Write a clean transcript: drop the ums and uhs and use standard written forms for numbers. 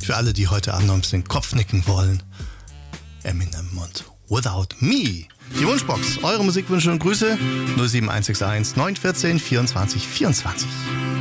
Für alle, die heute Abend noch ein bisschen Kopfnicken wollen. Eminem und Without Me. Die Wunschbox, eure Musikwünsche und Grüße 07161 914 24 24.